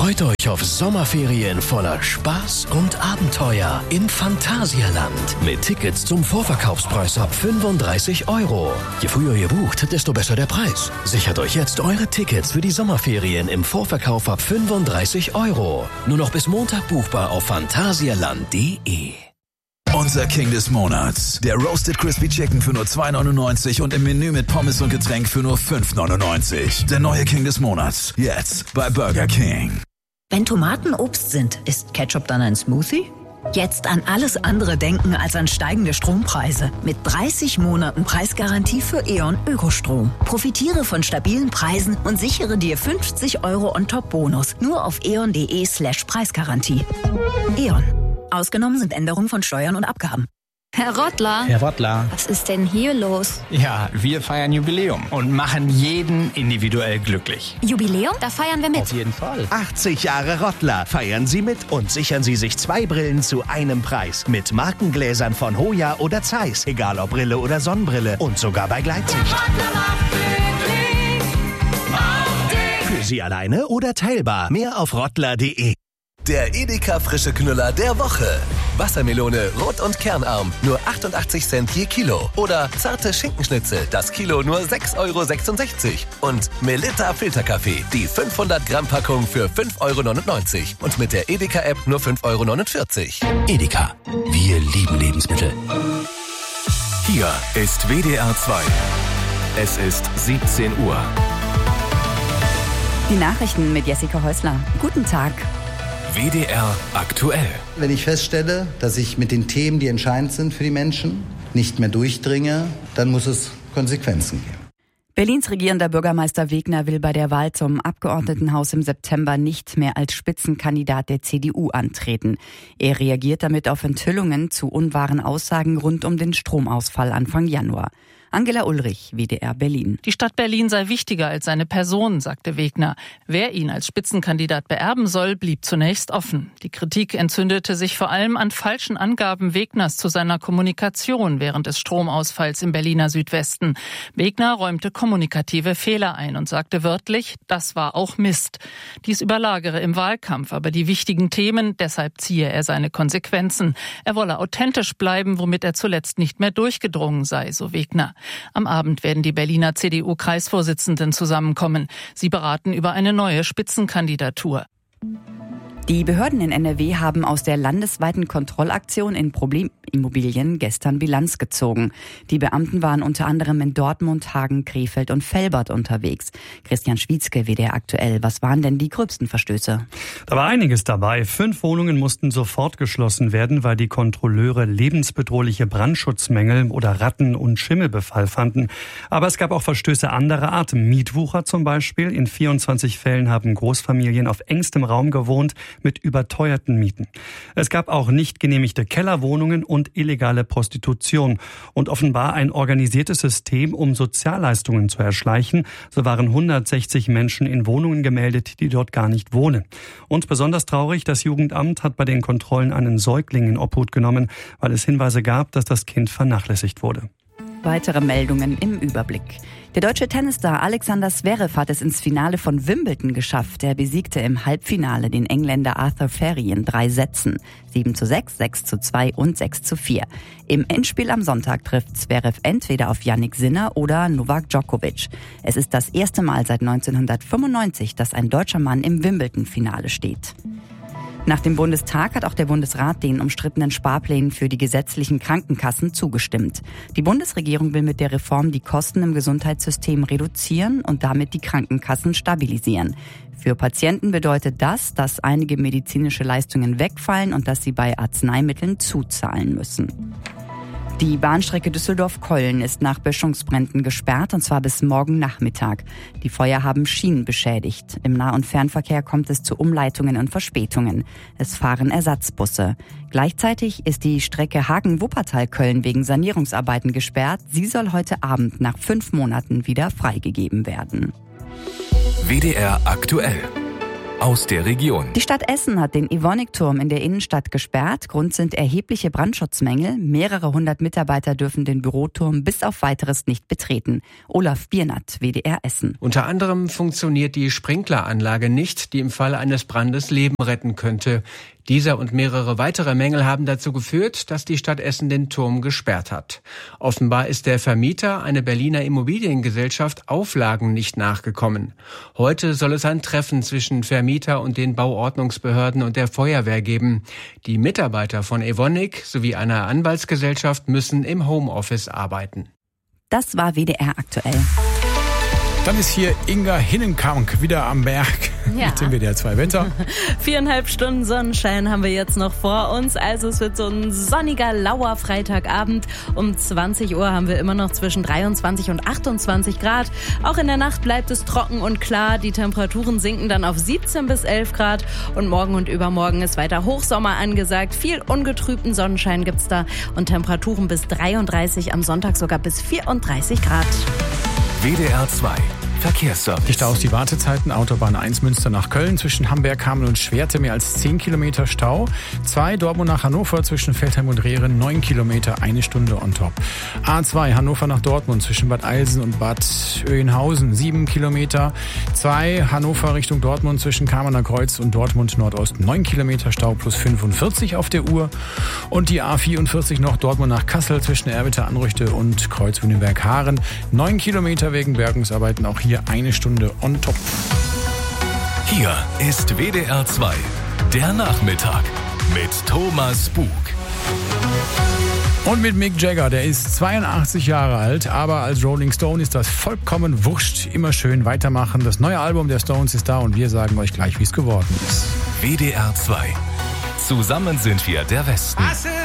Freut euch auf Sommerferien voller Spaß und Abenteuer im Phantasialand. Mit Tickets zum Vorverkaufspreis ab 35 €. Je früher ihr bucht, desto besser der Preis. Sichert euch jetzt eure Tickets für die Sommerferien im Vorverkauf ab 35 €. Nur noch bis Montag buchbar auf phantasialand.de. Unser King des Monats. Der Roasted Crispy Chicken für nur 2,99 und im Menü mit Pommes und Getränk für nur 5,99. Der neue King des Monats. Jetzt bei Burger King. Wenn Tomaten Obst sind, ist Ketchup dann ein Smoothie? Jetzt an alles andere denken als an steigende Strompreise. Mit 30 Monaten Preisgarantie für E.ON Ökostrom. Profitiere von stabilen Preisen und sichere dir 50 € On-Top-Bonus. Nur auf eon.de/Preisgarantie. E.ON. Ausgenommen sind Änderungen von Steuern und Abgaben. Herr Rottler. Herr Rottler. Was ist denn hier los? Ja, wir feiern Jubiläum und machen jeden individuell glücklich. Jubiläum? Da feiern wir mit. Auf jeden Fall. 80 Jahre Rottler. Feiern Sie mit und sichern Sie sich 2 Brillen zu einem Preis. Mit Markengläsern von Hoya oder Zeiss. Egal ob Brille oder Sonnenbrille. Und sogar bei Gleitsicht. Für Sie alleine oder teilbar. Mehr auf rottler.de. Der Edeka frische Knüller der Woche. Wassermelone, rot und kernarm, nur 88 Cent je Kilo. Oder zarte Schinkenschnitzel, das Kilo nur 6,66 €. Und Melitta Filterkaffee, die 500 Gramm Packung für 5,99 €. Und mit der Edeka-App nur 5,49 €. Edeka, wir lieben Lebensmittel. Hier ist WDR 2. Es ist 17 Uhr. Die Nachrichten mit Jessica Häusler. Guten Tag. WDR aktuell. Wenn ich feststelle, dass ich mit den Themen, die entscheidend sind für die Menschen, nicht mehr durchdringe, dann muss es Konsequenzen geben. Berlins regierender Bürgermeister Wegner will bei der Wahl zum Abgeordnetenhaus im September nicht mehr als Spitzenkandidat der CDU antreten. Er reagiert damit auf Enthüllungen zu unwahren Aussagen rund um den Stromausfall Anfang Januar. Angela Ulrich, WDR Berlin. Die Stadt Berlin sei wichtiger als seine Person, sagte Wegner. Wer ihn als Spitzenkandidat beerben soll, blieb zunächst offen. Die Kritik entzündete sich vor allem an falschen Angaben Wegners zu seiner Kommunikation während des Stromausfalls im Berliner Südwesten. Wegner räumte kommunikative Fehler ein und sagte wörtlich, das war auch Mist. Dies überlagere im Wahlkampf aber die wichtigen Themen, deshalb ziehe er seine Konsequenzen. Er wolle authentisch bleiben, womit er zuletzt nicht mehr durchgedrungen sei, so Wegner. Am Abend werden die Berliner CDU-Kreisvorsitzenden zusammenkommen. Sie beraten über eine neue Spitzenkandidatur. Die Behörden in NRW haben aus der landesweiten Kontrollaktion in Problemimmobilien gestern Bilanz gezogen. Die Beamten waren unter anderem in Dortmund, Hagen, Krefeld und Velbert unterwegs. Christian Schwietzke, WDR aktuell. Was waren denn die gröbsten Verstöße? Da war einiges dabei. 5 Wohnungen mussten sofort geschlossen werden, weil die Kontrolleure lebensbedrohliche Brandschutzmängel oder Ratten- und Schimmelbefall fanden. Aber es gab auch Verstöße anderer Art. Mietwucher zum Beispiel. In 24 Fällen haben Großfamilien auf engstem Raum gewohnt mit überteuerten Mieten. Es gab auch nicht genehmigte Kellerwohnungen und illegale Prostitution und offenbar ein organisiertes System, um Sozialleistungen zu erschleichen. So waren 160 Menschen in Wohnungen gemeldet, die dort gar nicht wohnen. Und besonders traurig, das Jugendamt hat bei den Kontrollen einen Säugling in Obhut genommen, weil es Hinweise gab, dass das Kind vernachlässigt wurde. Weitere Meldungen im Überblick. Der deutsche Tennisstar Alexander Zverev hat es ins Finale von Wimbledon geschafft. Er besiegte im Halbfinale den Engländer Arthur Ferry in 3 Sätzen. 7:6, 6:2 und 6:4. Im Endspiel am Sonntag trifft Zverev entweder auf Jannik Sinner oder Novak Djokovic. Es ist das erste Mal seit 1995, dass ein deutscher Mann im Wimbledon-Finale steht. Nach dem Bundestag hat auch der Bundesrat den umstrittenen Sparplänen für die gesetzlichen Krankenkassen zugestimmt. Die Bundesregierung will mit der Reform die Kosten im Gesundheitssystem reduzieren und damit die Krankenkassen stabilisieren. Für Patienten bedeutet das, dass einige medizinische Leistungen wegfallen und dass sie bei Arzneimitteln zuzahlen müssen. Die Bahnstrecke Düsseldorf-Köln ist nach Böschungsbränden gesperrt, und zwar bis morgen Nachmittag. Die Feuer haben Schienen beschädigt. Im Nah- und Fernverkehr kommt es zu Umleitungen und Verspätungen. Es fahren Ersatzbusse. Gleichzeitig ist die Strecke Hagen-Wuppertal-Köln wegen Sanierungsarbeiten gesperrt. Sie soll heute Abend nach 5 Monaten wieder freigegeben werden. WDR aktuell. aus der Region. Die Stadt Essen hat den Evonik-Turm in der Innenstadt gesperrt. Grund sind erhebliche Brandschutzmängel. Mehrere hundert Mitarbeiter dürfen den Büroturm bis auf Weiteres nicht betreten. Olaf Biernat, WDR Essen. Unter anderem funktioniert die Sprinkleranlage nicht, die im Fall eines Brandes Leben retten könnte. Dieser und mehrere weitere Mängel haben dazu geführt, dass die Stadt Essen den Turm gesperrt hat. Offenbar ist der Vermieter, eine Berliner Immobiliengesellschaft, Auflagen nicht nachgekommen. Heute soll es ein Treffen zwischen Vermieter und den Bauordnungsbehörden und der Feuerwehr geben. Die Mitarbeiter von Evonik sowie einer Anwaltsgesellschaft müssen im Homeoffice arbeiten. Das war WDR aktuell. Dann ist hier Inga Hinnenkamp wieder am Berg mit dem WDR 2 Wetter. 4,5 Stunden Sonnenschein haben wir jetzt noch vor uns. Also es wird so ein sonniger, lauer Freitagabend. Um 20 Uhr haben wir immer noch zwischen 23 und 28 Grad. Auch in der Nacht bleibt es trocken und klar. Die Temperaturen sinken dann auf 17 bis 11 Grad. Und morgen und übermorgen ist weiter Hochsommer angesagt. Viel ungetrübten Sonnenschein gibt's da. Und Temperaturen bis 33, am Sonntag sogar bis 34 Grad. WDR 2 Verkehrsservice. Die Staus, die Wartezeiten, Autobahn 1 Münster nach Köln, zwischen Hamberg, Hameln und Schwerte mehr als 10 Kilometer Stau. 2 Dortmund nach Hannover, zwischen Feldheim und Rehren 9 Kilometer, 1 Stunde on top. A2 Hannover nach Dortmund, zwischen Bad Eilsen und Bad Oeynhausen 7 Kilometer. 2 Hannover Richtung Dortmund, zwischen Kamener Kreuz und Dortmund Nordost 9 Kilometer Stau plus 45 auf der Uhr. Und die A44 noch Dortmund nach Kassel, zwischen Erwitter Anrüchte und Kreuz Wünnenberg-Haaren 9 Kilometer wegen Bergungsarbeiten, auch hier 1 Stunde on top. Hier ist WDR 2, der Nachmittag mit Thomas Bug. Und mit Mick Jagger, der ist 82 Jahre alt, aber als Rolling Stone ist das vollkommen wurscht. Immer schön weitermachen. Das neue Album der Stones ist da und wir sagen euch gleich, wie es geworden ist. WDR 2. Zusammen sind wir der Westen.